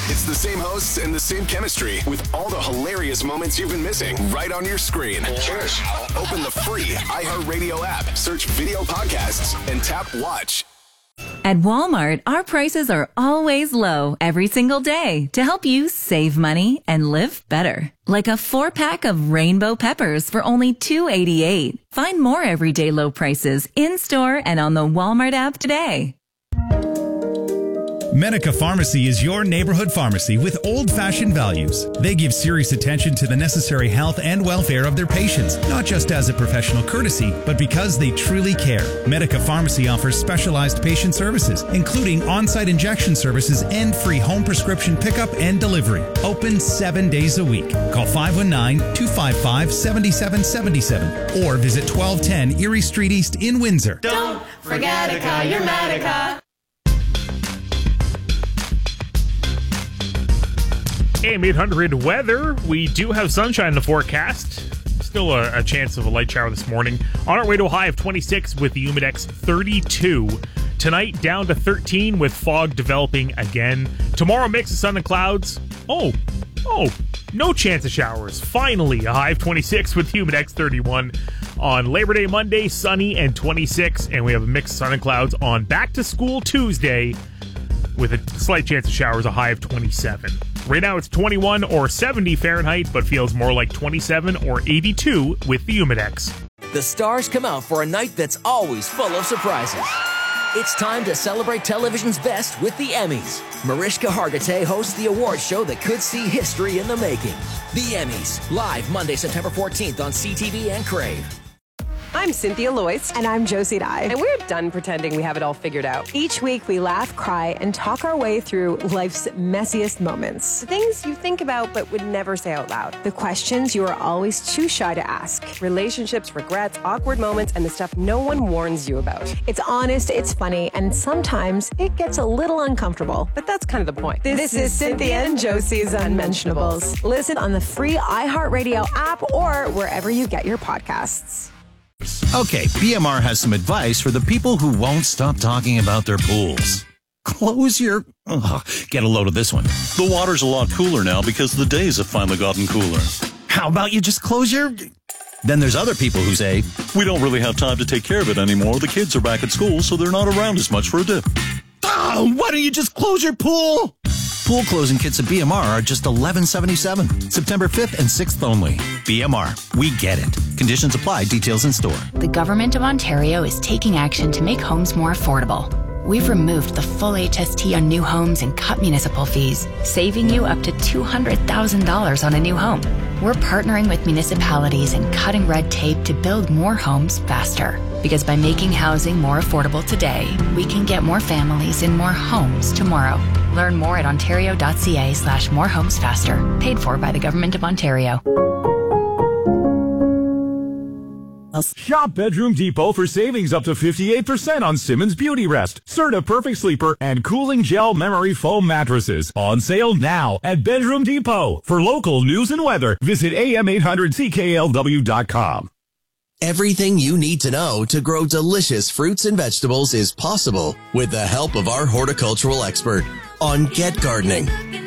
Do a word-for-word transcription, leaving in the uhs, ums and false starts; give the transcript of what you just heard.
It's the same hosts and the same chemistry with all the hilarious moments you've been missing right on your screen. Cheers. Open the free iHeartRadio app, search video podcasts, and tap watch. At Walmart, our prices are always low every single day to help you save money and live better. Like a four-pack of rainbow peppers for only two dollars and eighty-eight cents. Find more everyday low prices in-store and on the Walmart app today. Medica Pharmacy is your neighborhood pharmacy with old-fashioned values. They give serious attention to the necessary health and welfare of their patients, not just as a professional courtesy, but because they truly care. Medica Pharmacy offers specialized patient services, including on-site injection services and free home prescription pickup and delivery. Open seven days a week. Call five one nine, two five five, seven seven seven seven or visit twelve ten Erie Street East in Windsor. Don't forget Medica, you're Medica. A M eight hundred weather. We do have sunshine in the forecast. Still a, a chance of a light shower this morning. On our way to a high of twenty-six with the Humidex thirty-two. Tonight down to thirteen with fog developing again. Tomorrow mix of sun and clouds. Oh, oh, no chance of showers. Finally, a high of twenty-six with Humidex thirty-one. On Labor Day Monday, sunny and twenty-six. And we have a mix of sun and clouds on Back to School Tuesday with a slight chance of showers, a high of twenty-seven. Right now it's twenty-one or seventy Fahrenheit, but feels more like twenty-seven or eighty-two with the Humidex. The stars come out for a night that's always full of surprises. It's time to celebrate television's best with the Emmys. Mariska Hargitay hosts the award show that could see history in the making. The Emmys, live Monday, September fourteenth on C T V and Crave. I'm Cynthia Loyce. And I'm Josie Dye. And we're done pretending we have it all figured out. Each week we laugh, cry, and talk our way through life's messiest moments. The things you think about but would never say out loud. The questions you are always too shy to ask. Relationships, regrets, awkward moments, and the stuff no one warns you about. It's honest, it's funny, and sometimes it gets a little uncomfortable. But that's kind of the point. This, this is Cynthia and Josie's Unmentionables. Listen on the free iHeartRadio app or wherever you get your podcasts. Okay, B M R has some advice for the people who won't stop talking about their pools. Close your... Oh, get a load of this one. The water's a lot cooler now because the days have finally gotten cooler. How about you just close your... Then there's other people who say, we don't really have time to take care of it anymore. The kids are back at school, so they're not around as much for a dip. Oh, why don't you just close your pool? Pool closing kits at B M R are just eleven seventy-seven. September fifth and sixth only. B M R, we get it. Conditions apply. Details in store. The Government of Ontario is taking action to make homes more affordable. We've removed the full H S T on new homes and cut municipal fees, saving you up to two hundred thousand dollars on a new home. We're partnering with municipalities and cutting red tape to build more homes faster. Because by making housing more affordable today, we can get more families in more homes tomorrow. Learn more at ontario.ca slash more homes faster. Paid for by the Government of Ontario. Shop Bedroom Depot for savings up to fifty-eight percent on Simmons Beauty Rest, Serta Perfect Sleeper, and Cooling Gel Memory Foam mattresses. On sale now at Bedroom Depot. For local news and weather, visit A M eight hundred C K L W dot com. Everything you need to know to grow delicious fruits and vegetables is possible with the help of our horticultural expert on Get Gardening.